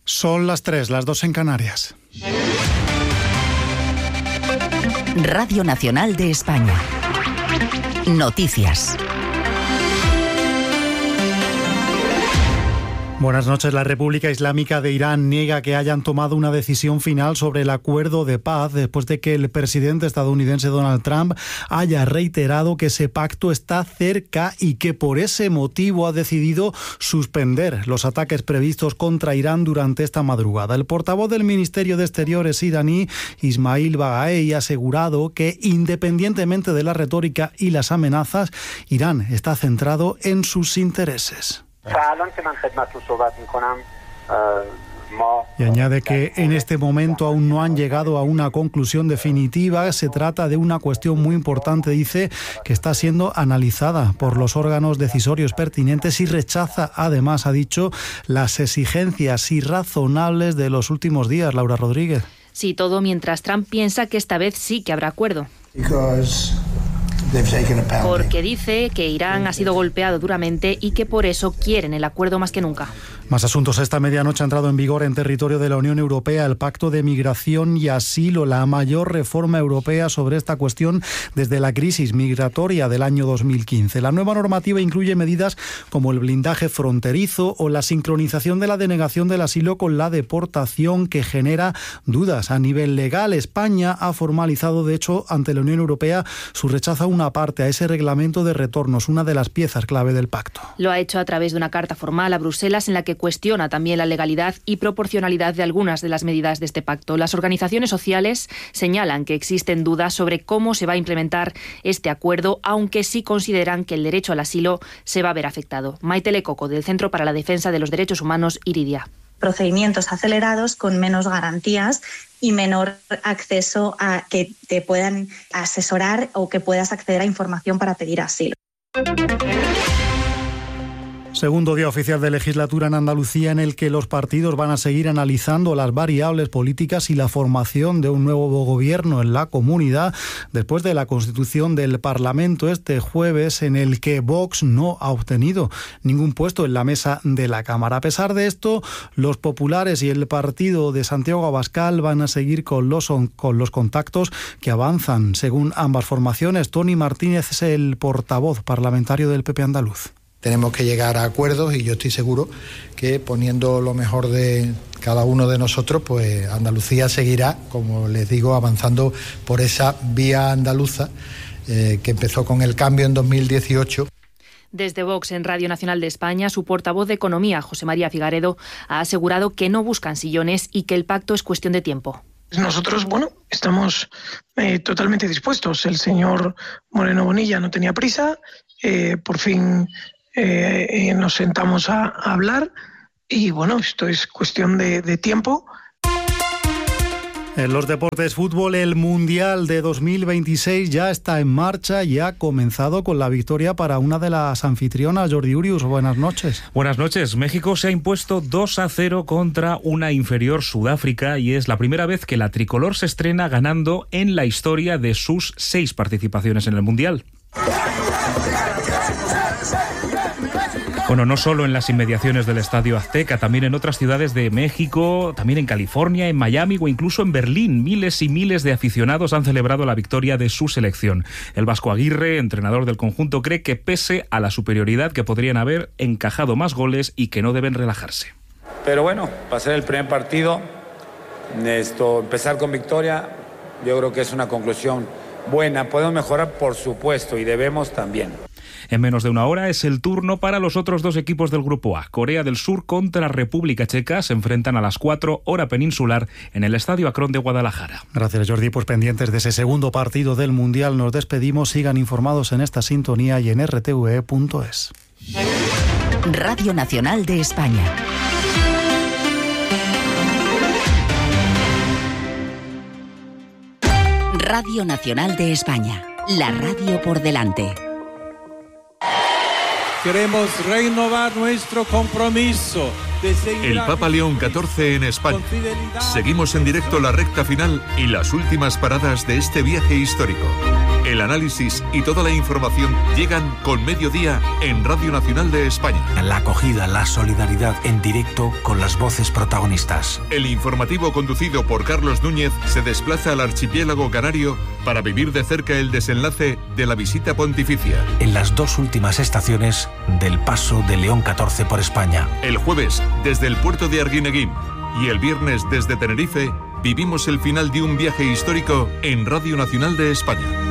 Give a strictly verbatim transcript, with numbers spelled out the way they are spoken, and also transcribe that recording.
Son las tres, las dos en Canarias. Radio Nacional de España. Noticias. Buenas noches. La República Islámica de Irán niega que hayan tomado una decisión final sobre el acuerdo de paz después de que el presidente estadounidense Donald Trump haya reiterado que ese pacto está cerca y que por ese motivo ha decidido suspender los ataques previstos contra Irán durante esta madrugada. El portavoz del Ministerio de Exteriores iraní, Ismail Baghaei, ha asegurado que independientemente de la retórica y las amenazas, Irán está centrado en sus intereses. Y añade que en este momento aún no han llegado a una conclusión definitiva. Se trata de una cuestión muy importante, dice, que está siendo analizada por los órganos decisorios pertinentes y rechaza, además, ha dicho, las exigencias irrazonables de los últimos días. Laura Rodríguez. Sí, todo mientras Trump piensa que esta vez sí que habrá acuerdo. Porque dice que Irán ha sido golpeado duramente y que por eso quieren el acuerdo más que nunca. Más asuntos. Esta medianoche ha entrado en vigor en territorio de la Unión Europea el Pacto de Migración y Asilo, la mayor reforma europea sobre esta cuestión desde la crisis migratoria del año dos mil quince. La nueva normativa incluye medidas como el blindaje fronterizo o la sincronización de la denegación del asilo con la deportación, que genera dudas a nivel legal. España ha formalizado, de hecho, ante la Unión Europea su rechazo a una parte, a ese reglamento de retornos, una de las piezas clave del pacto. Lo ha hecho a través de una carta formal a Bruselas en la que cuestiona también la legalidad y proporcionalidad de algunas de las medidas de este pacto. Las organizaciones sociales señalan que existen dudas sobre cómo se va a implementar este acuerdo, aunque sí consideran que el derecho al asilo se va a ver afectado. Maite Lecoco, del Centro para la Defensa de los Derechos Humanos, Iridia. Procedimientos acelerados con menos garantías y menor acceso a que te puedan asesorar o que puedas acceder a información para pedir asilo. Segundo día oficial de legislatura en Andalucía, en el que los partidos van a seguir analizando las variables políticas y la formación de un nuevo gobierno en la comunidad, después de la constitución del Parlamento este jueves, en el que Vox no ha obtenido ningún puesto en la mesa de la Cámara. A pesar de esto, los populares y el partido de Santiago Abascal van a seguir con los, con los contactos que avanzan. Según ambas formaciones, Toni Martínez es el portavoz parlamentario del P P andaluz. Tenemos que llegar a acuerdos y yo estoy seguro que poniendo lo mejor de cada uno de nosotros, pues Andalucía seguirá, como les digo, avanzando por esa vía andaluza eh, que empezó con el cambio en dos mil dieciocho. Desde Vox en Radio Nacional de España, su portavoz de Economía, José María Figaredo, ha asegurado que no buscan sillones y que el pacto es cuestión de tiempo. Nosotros, bueno, estamos eh, totalmente dispuestos. El señor Moreno Bonilla no tenía prisa, eh, por fin... Eh, eh, nos sentamos a, a hablar y bueno, esto es cuestión de, de tiempo. En los deportes, fútbol, el Mundial de dos mil veintiséis ya está en marcha y ha comenzado con la victoria para una de las anfitrionas. Jordi Urius, buenas noches. Buenas noches. México se ha impuesto dos a cero contra una inferior Sudáfrica y es la primera vez que la tricolor se estrena ganando en la historia de sus seis participaciones en el Mundial. Bueno, no solo en las inmediaciones del Estadio Azteca, también en otras ciudades de México, también en California, en Miami o incluso en Berlín. Miles y miles de aficionados han celebrado la victoria de su selección. El Vasco Aguirre, entrenador del conjunto, cree que pese a la superioridad que podrían haber encajado más goles y que no deben relajarse. Pero bueno, para ser el primer partido, esto, empezar con victoria, yo creo que es una conclusión buena. Podemos mejorar, por supuesto, y debemos también. En menos de una hora es el turno para los otros dos equipos del Grupo A. Corea del Sur contra República Checa se enfrentan a las cuatro, hora peninsular, en el Estadio Akron de Guadalajara. Gracias, Jordi. Pues pendientes de ese segundo partido del Mundial nos despedimos. Sigan informados en esta sintonía y en r t v e punto es. Radio Nacional de España. Radio Nacional de España. La radio por delante. Queremos renovar nuestro compromiso de seguir... El Papa León catorce en España. Seguimos en directo la recta final y las últimas paradas de este viaje histórico. El análisis y toda la información llegan con Mediodía en Radio Nacional de España. La acogida, la solidaridad en directo con las voces protagonistas. El informativo conducido por Carlos Núñez se desplaza al archipiélago canario para vivir de cerca el desenlace de la visita pontificia. En las dos últimas estaciones del paso de León catorce por España. El jueves desde el puerto de Arguineguín y el viernes desde Tenerife vivimos el final de un viaje histórico en Radio Nacional de España.